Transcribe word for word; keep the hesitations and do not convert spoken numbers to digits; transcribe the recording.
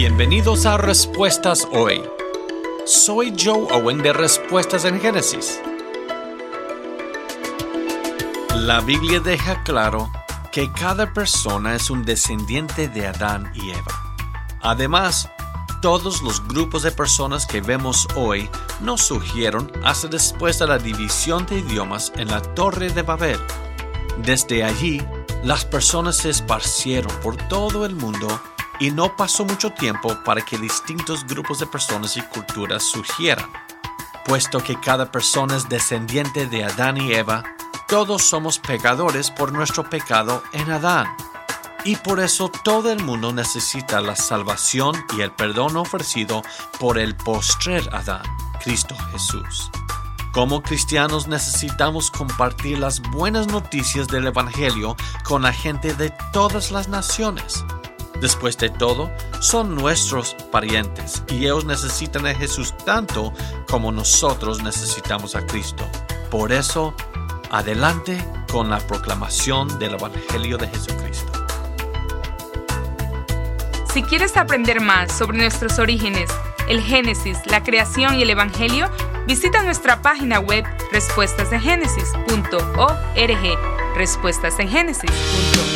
Bienvenidos a Respuestas Hoy. Soy Joe Owen de Respuestas en Génesis. La Biblia deja claro que cada persona es un descendiente de Adán y Eva. Además, todos los grupos de personas que vemos hoy no surgieron hasta después de la división de idiomas en la Torre de Babel. Desde allí, las personas se esparcieron por todo el mundo y no pasó mucho tiempo para que distintos grupos de personas y culturas surgieran. Puesto que cada persona es descendiente de Adán y Eva, todos somos pecadores por nuestro pecado en Adán. Y por eso todo el mundo necesita la salvación y el perdón ofrecido por el postrer Adán, Cristo Jesús. Como cristianos necesitamos compartir las buenas noticias del Evangelio con la gente de todas las naciones. Después de todo, son nuestros parientes y ellos necesitan a Jesús tanto como nosotros necesitamos a Cristo. Por eso, adelante con la proclamación del Evangelio de Jesucristo. Si quieres aprender más sobre nuestros orígenes, el Génesis, la creación y el Evangelio, visita nuestra página web respuestas en génesis punto org. respuestas en génesis punto org